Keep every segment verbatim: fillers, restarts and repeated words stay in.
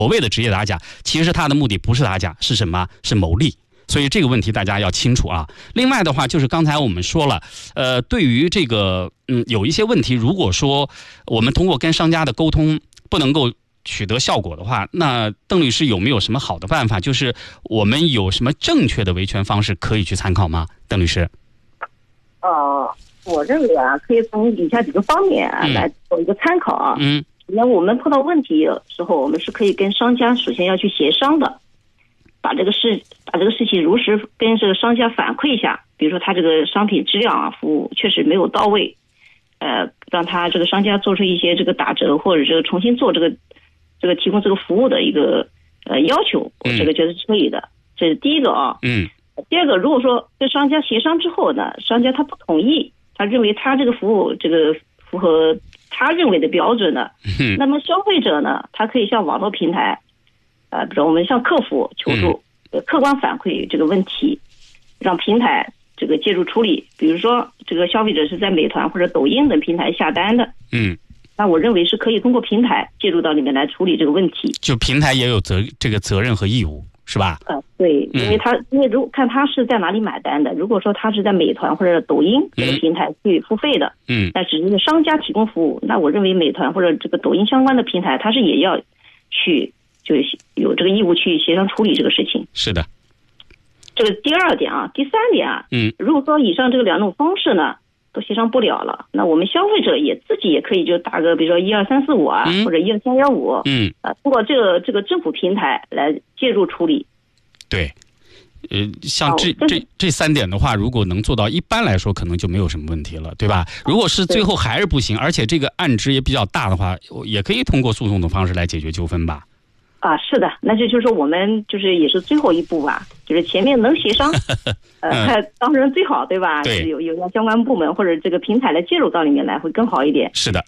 所谓的职业打假，其实他的目的不是打假，是什么？是牟利。所以这个问题大家要清楚啊。另外的话，就是刚才我们说了，呃，对于这个嗯有一些问题，如果说我们通过跟商家的沟通不能够取得效果的话，那邓律师有没有什么好的办法？就是我们有什么正确的维权方式可以去参考吗？邓律师？ 呃，我认为啊，可以从以下几个方面啊、嗯、来做一个参考啊。 嗯。 那我们碰到问题的时候，我们是可以跟商家首先要去协商的。把这个事把这个事情如实跟这个商家反馈一下，比如说他这个商品质量啊、服务确实没有到位，呃，让他这个商家做出一些这个打折或者这个重新做这个这个提供这个服务的一个呃要求，我这个觉得是可以的，这是第一个啊。 嗯。 第二个，如果说跟商家协商之后呢，商家他不同意，他认为他这个服务这个符合他认为的标准的， 嗯， 那么消费者呢，他可以向网络平台。呃，比如我们向客服求助，呃，客观反馈这个问题，让平台这个介入处理。比如说，这个消费者是在美团或者抖音等平台下单的， 嗯， 那我认为是可以通过平台介入到里面来处理这个问题。 就平台也有责这个责任和义务，是吧？ 呃，对，因为他、嗯、因为如果看他是在哪里买单的，如果说他是在美团或者抖音这个平台去付费的， 嗯， 那只是商家提供服务，那我认为美团或者这个抖音相关的平台，它是也要去。就有这个义务去协商处理这个事情。 是的， 这个第二点啊，第三点啊， 嗯， 如果说以上这个两种方式呢都协商不了了，那我们消费者也自己也可以就打个比如说一二三四五啊， 嗯、 或者一二三幺五， 嗯啊，通过这个这个政府平台来介入处理。 对，呃，像这、哦、这这三点的话，如果能做到，一般来说可能就没有什么问题了，对吧？如果是最后还是不行，而且这个案值也比较大的话，也可以通过诉讼的方式来解决纠纷吧。 啊，是的，那这就是我们就是也是最后一步吧，就是前面能协商，呃，嗯、当然最好，对吧？ 对， 有有让相关部门或者这个平台来介入到里面来，会更好一点。 是的。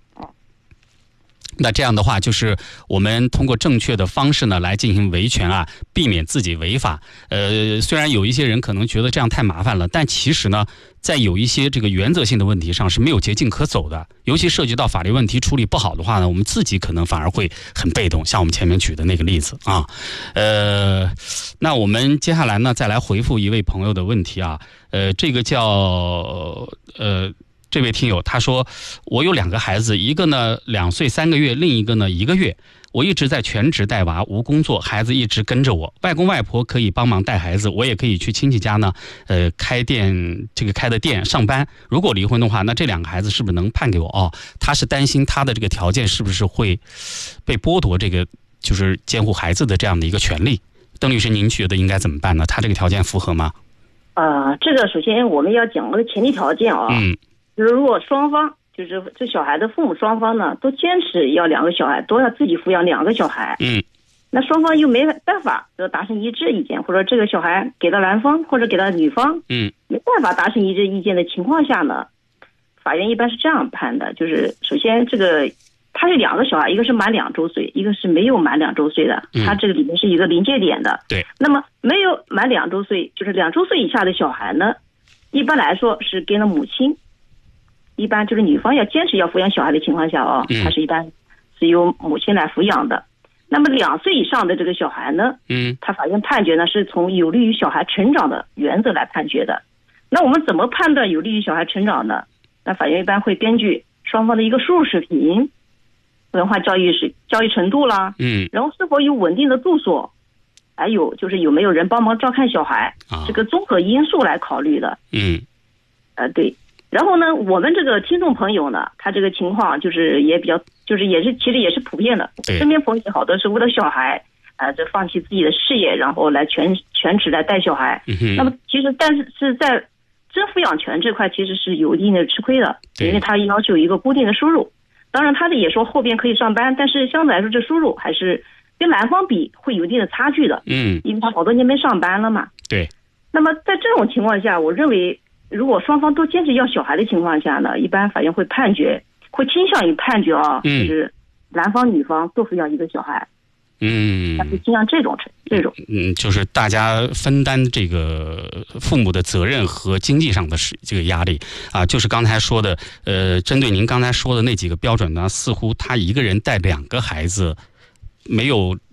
那这样的话，就是我们通过正确的方式呢来进行维权啊，避免自己违法。呃，虽然有一些人可能觉得这样太麻烦了，但其实呢，在有一些这个原则性的问题上是没有捷径可走的。尤其涉及到法律问题处理不好的话呢，我们自己可能反而会很被动。像我们前面举的那个例子啊，呃，那我们接下来呢再来回复一位朋友的问题啊，呃，这个叫呃。这位听友他说，我有两个孩子，一个呢两岁三个月，另一个呢一个月。我一直在全职带娃，无工作，孩子一直跟着我。外公外婆可以帮忙带孩子，我也可以去亲戚家呢，呃，开店这个开的店上班。如果离婚的话，那这两个孩子是不是能判给我？哦，他是担心他的这个条件是不是会被剥夺这个就是监护孩子的这样的一个权利？邓律师，您觉得应该怎么办呢？他这个条件符合吗？ 呃，这个首先我们要讲个前提条件啊。 嗯。 就是如果双方就是这小孩的父母双方呢都坚持要两个小孩，都要自己抚养两个小孩， 嗯， 那双方又没办法就达成一致意见，或者这个小孩给到男方或者给到女方， 嗯， 没办法达成一致意见的情况下呢，法院一般是这样判的，就是首先这个他是两个小孩，一个是满两周岁，一个是没有满两周岁的，他这个里面是一个临界点的， 对。 那么没有满两周岁，就是两周岁以下的小孩呢，一般来说是跟了母亲。一般就是女方要坚持要抚养小孩的情况下哦，他是一般是由母亲来抚养的。那么两岁以上的这个小孩呢， 嗯， 他法院判决呢是从有利于小孩成长的原则来判决的。那我们怎么判断有利于小孩成长呢？那法院一般会根据双方的一个收入水平、文化教育是教育程度啦， 嗯， 然后是否有稳定的住所，还有就是有没有人帮忙照看小孩， 啊、 这个综合因素来考虑的。 嗯， 呃，对。然后呢，我们这个听众朋友呢，他这个情况就是也比较，就是也是其实也是普遍的。身边朋友好多是为了小孩，啊、呃，这放弃自己的事业，然后来全全职来带小孩。 嗯、 那么其实，但是是在真抚养权这块，其实是有一定的吃亏的，因为他要求一个固定的收入。当然，他的也说后边可以上班，但是相对来说，这收入还是跟男方比会有一定的差距的。 嗯， 因为他好多年没上班了嘛。 对。 那么在这种情况下，我认为。如果双方都坚持要小孩的情况下呢，一般法院会判决，会倾向于判决啊， 嗯、 就是男方女方都抚养一个小孩， 嗯， 他是倾向这种这种， 嗯，就是大家分担这个父母的责任和经济上的这个压力啊，就是刚才说的，呃，针对您刚才说的那几个标准呢，似乎他一个人带两个孩子，没有